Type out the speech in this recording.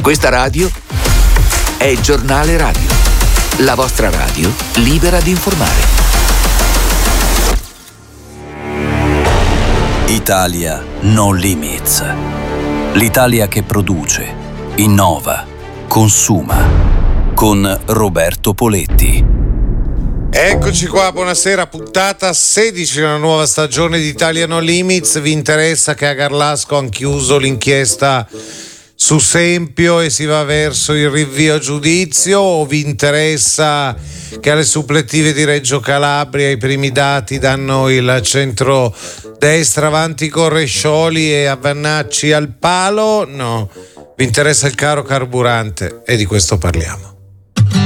Questa radio è il Giornale Radio, la vostra radio libera di informare. Italia No Limits. L'Italia che produce, innova, consuma. Con Roberto Poletti. Eccoci qua, buonasera, puntata 16 della nuova stagione di Italia No Limits. Vi interessa che a Garlasco hanno chiuso l'inchiesta su Sempio e si va verso il rinvio a giudizio, o vi interessa che alle suppletive di Reggio Calabria i primi dati danno il centro-destra avanti con Rescioli e Avvannacci al palo? No, vi interessa il caro carburante e di questo parliamo.